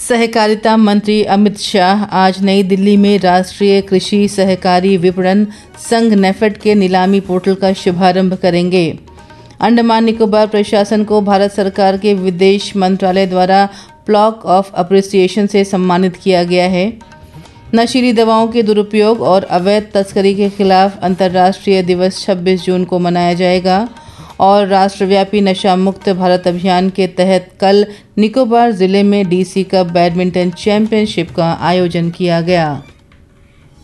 सहकारिता मंत्री अमित शाह आज नई दिल्ली में राष्ट्रीय कृषि सहकारी विपणन संघ नेफेड के नीलामी पोर्टल का शुभारंभ करेंगे। अंडमान निकोबार प्रशासन को भारत सरकार के विदेश मंत्रालय द्वारा प्लॉक ऑफ अप्रिसिएशन से सम्मानित किया गया है। नशीली दवाओं के दुरुपयोग और अवैध तस्करी के खिलाफ अंतर्राष्ट्रीय दिवस 26 जून को मनाया जाएगा और राष्ट्रव्यापी नशा मुक्त भारत अभियान के तहत कल निकोबार जिले में डीसी कप बैडमिंटन चैंपियनशिप का आयोजन किया गया।